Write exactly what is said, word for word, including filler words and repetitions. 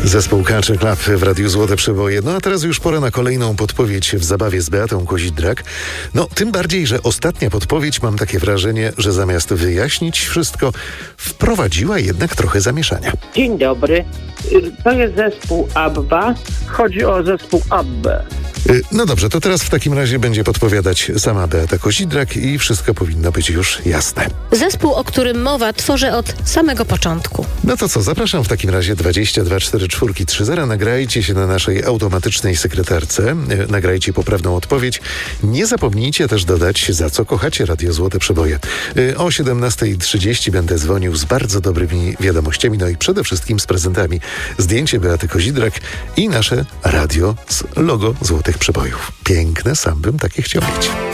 Zespół Culture Club w Radiu Złote Przeboje. No a teraz już pora na kolejną podpowiedź w zabawie z Beatą Kozidrak. No tym bardziej, że ostatnia podpowiedź, mam takie wrażenie, że zamiast wyjaśnić wszystko, wprowadziła jednak trochę zamieszania. Dzień dobry. To jest zespół ABBA. Chodzi o zespół ABBA. No dobrze, to teraz w takim razie będzie podpowiadać sama Beata Kozidrak i wszystko powinno być już jasne. Zespół, o którym mowa, tworzę od samego początku. No to co, zapraszam w takim razie dwadzieścia dwa cztery cztery trzy zero. Nagrajcie się na naszej automatycznej sekretarce. Nagrajcie poprawną odpowiedź. Nie zapomnijcie też dodać, za co kochacie Radio Złote Przeboje. O siedemnasta trzydzieści będę dzwonił z bardzo dobrymi wiadomościami, no i przede wszystkim z prezentami. Zdjęcie Beaty Kozidrak i nasze radio z logo Złotych Przebojów. Piękne, sam bym takie chciał mieć.